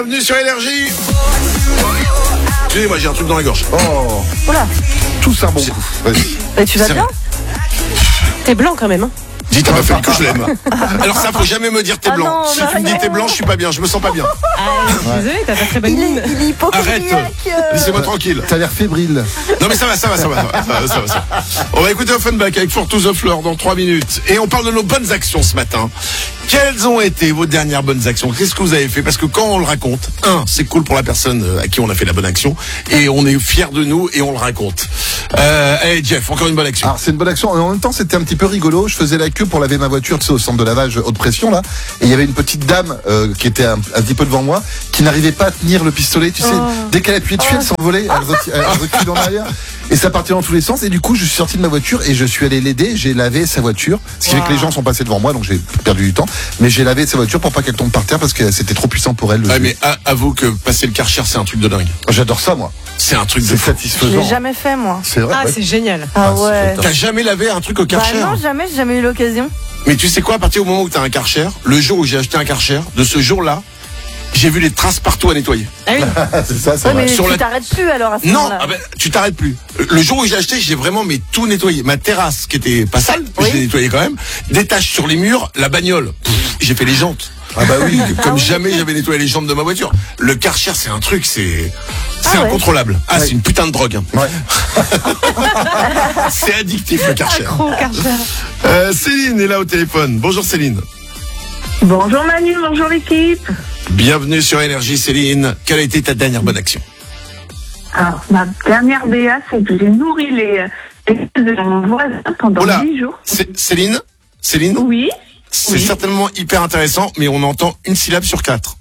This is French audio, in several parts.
Bienvenue sur Énergie. Excusez-moi, j'ai un truc dans la gorge. Oh, Oula, tous un bon coup. Vas-y. et tu vas C'est bien? T'es blanc quand même, hein. Dites à ma femme que je l'aime. Alors ça, faut jamais me dire t'es Ah blanc. non, Si tu me dis t'es blanc, je suis pas bien, je me sens pas bien. Désolé, t'as pas très bonne mine. Il est hypochondriaque. Laissez-moi tranquille. T'as l'air fébrile. Non mais ça va. On va écouter Offenbach avec For to the Floor dans 3 minutes. Et on parle de nos bonnes actions ce matin. Quelles ont été vos dernières bonnes actions? Qu'est-ce que vous avez fait? Parce que quand on le raconte, c'est cool pour la personne à qui on a fait la bonne action. Et on est fiers de nous et on le raconte. Allez Jeff, encore une bonne action. Alors c'est une bonne action. En même temps, c'était un petit peu rigolo. Je faisais la queue pour laver ma voiture, tu sais, au centre de lavage haute pression là. Et il y avait une petite dame qui était un petit peu devant moi, qui n'arrivait pas à tenir le pistolet. Tu sais, dès qu'elle appuyait dessus, elle s'envolait, elle recule en arrière. Et ça partait dans tous les sens. Et du coup, je suis sorti de ma voiture et je suis allé l'aider. J'ai lavé sa voiture. Ce qui fait que les gens sont passés devant moi, donc j'ai perdu du temps. Mais j'ai lavé sa voiture pour pas qu'elle tombe par terre parce que c'était trop puissant pour elle. Ouais, mais avoue que passer le Karcher, c'est un truc de dingue. J'adore ça, moi. C'est un truc de C'est fou. Je satisfaisant. l'ai jamais fait, moi. C'est vrai. Ah, ouais. c'est génial. Ah c'est ouais. top. T'as jamais lavé un truc au Bah Karcher? non, jamais, j'ai jamais eu l'occasion. Mais tu sais quoi, à partir du moment où t'as un Karcher, le jour où j'ai acheté un Karcher, de ce jour-là, j'ai vu les traces partout à nettoyer. Ah oui. C'est ça, c'est Ouais, vrai. mais Sur tu la- t'arrêtes plus alors à ce Non, moment-là. tu t'arrêtes plus. Le jour où j'ai acheté, j'ai vraiment tout nettoyé. Ma terrasse, qui était pas sale, Oui. je l'ai nettoyée quand même. Des taches sur les murs, la bagnole. J'ai fait les jantes. Ah bah oui. Comme jamais j'avais nettoyé les jantes de ma voiture. Le Karcher, c'est un truc, c'est ouais. incontrôlable. Ah, Ouais. c'est une putain de drogue. Hein. Ouais. C'est addictif le Karcher. Accro, Karcher. Céline est là au téléphone. Bonjour Céline. Bonjour Manu, bonjour l'équipe. Bienvenue sur Énergie Céline. Quelle a été ta dernière bonne action? Alors, ma dernière BA, c'est que j'ai nourri les de mon voisin pendant Oula. 10 jours. Céline, Oui. c'est Oui. certainement hyper intéressant, mais on entend une syllabe sur 4.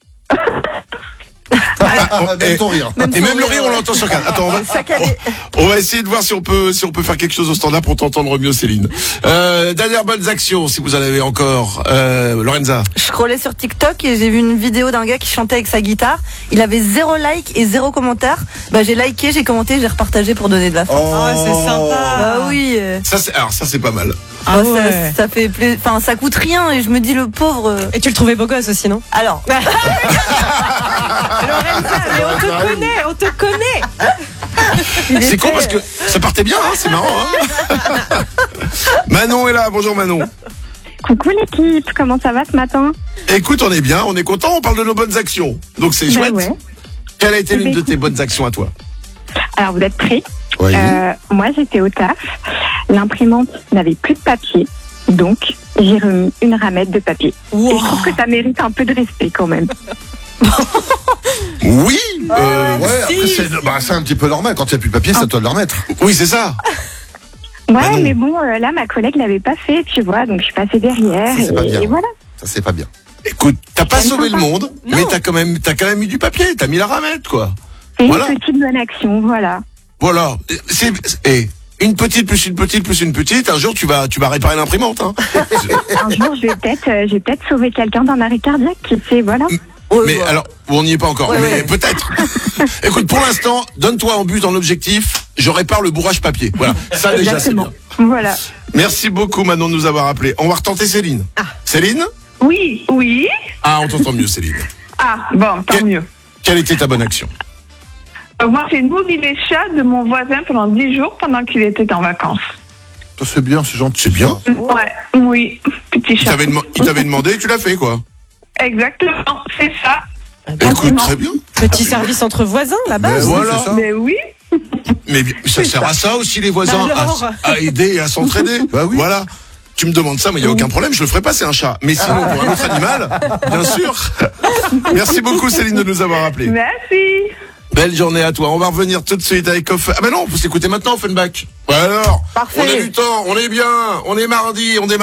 Même ton rire. Et même le rire, on l'entend sur 4. Attends, on va essayer de voir si on peut faire quelque chose au standard pour t'entendre mieux, Céline. Dernière bonnes actions, si vous en avez encore. Lorenza. Je scrollais sur TikTok et j'ai vu une vidéo d'un gars qui chantait avec sa guitare. Il avait 0 like et 0 commentaire. Bah j'ai liké, j'ai commenté, j'ai repartagé pour donner de la force. Oh, c'est sympa. Bah oui. Ça, c'est pas mal. Ah Bah, ouais. ça fait plaisir. Enfin, ça coûte rien et je me dis le pauvre. Et tu le trouvais beau gosse aussi, non? Alors, Lorenza, mais on te connaît. C'est con parce que ça partait bien, hein, c'est marrant. Hein. Manon est là, bonjour Manon. Coucou l'équipe, comment ça va ce matin? Écoute, on est bien, on est content, on parle de nos bonnes actions. Donc c'est chouette. Ouais. Quelle a été Eh l'une ben, de tes bonnes actions à toi? Alors vous êtes prêts? Oui. Moi j'étais au taf, l'imprimante n'avait plus de papier, donc j'ai remis une ramette de papier. Et je trouve que ça mérite un peu de respect quand même. Oui, Ouais, après c'est un petit peu normal. Quand il n'y a plus de papier, c'est à toi de le remettre. oui, c'est ça. Ouais, Bah non. mais bon, là ma collègue l'avait pas fait, tu vois, donc je suis passée derrière Ça, c'est pas bien. et voilà. Ça, c'est pas bien. Écoute, t'as pas C'est sauvé le sympa. monde, mais t'as quand même mis du papier, t'as mis la ramette, quoi. C'est Voilà. une petite bonne action, voilà. Voilà. Une petite plus une petite plus une petite. Un jour, tu vas réparer l'imprimante. Hein. Un jour, je vais peut-être sauver quelqu'un d'un arrêt cardiaque, qui sait, voilà. Mais alors, on n'y est pas encore, Ouais, mais ouais. peut-être. Écoute, pour l'instant, donne-toi en but, en objectif. Je répare le bourrage papier. Voilà. Ça déjà, c'est Exactement. bien. Voilà. Merci beaucoup, Manon, de nous avoir appelés. On va retenter Céline. Céline? Oui. Ah, on t'entend mieux, Céline. Ah, bon, tant Quel- mieux. Quelle était ta bonne action? Moi, j'ai nourri les chats de mon voisin pendant 10 jours pendant qu'il était en vacances. Ça, c'est bien, c'est gentil. C'est bien. Ouais, oui, petit Il chat. t'avait demandé et tu l'as fait, quoi. Exactement, c'est ça. Écoute, très bien. Petit service entre voisins, la base. Mais Voilà. c'est ça. Mais oui. Mais ça sert à ça aussi, les voisins, Alors à aider et à s'entraider. Bah oui. Voilà. Tu me demandes ça, mais il n'y a aucun problème, je le ferai pas, c'est un chat. Mais sinon, pour un autre animal, bien sûr. Merci beaucoup, Céline, de nous avoir appelés. Merci. Belle journée à toi. On va revenir tout de suite avec Offenbach. Ah, mais non, vous écoutez maintenant, Offenbach. Ouais, alors. Parfait. On a du temps, on est bien, on est mardi, on démarre.